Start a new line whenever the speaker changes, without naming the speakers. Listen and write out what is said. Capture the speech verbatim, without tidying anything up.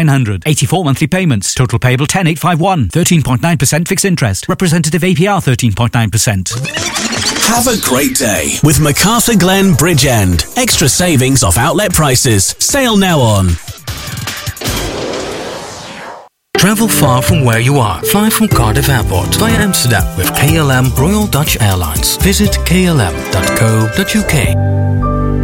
nine hundred. eighty-four monthly payments. Total payable ten eight five one. thirteen point nine percent fixed interest. Representative A P R thirteen point nine percent.
Have a great day with MacArthur Glen Bridgend. Extra savings off outlet prices. Sale now on.
Travel far from where you are. Fly from Cardiff Airport via Amsterdam with K L M Royal Dutch Airlines. Visit k l m dot co dot u k.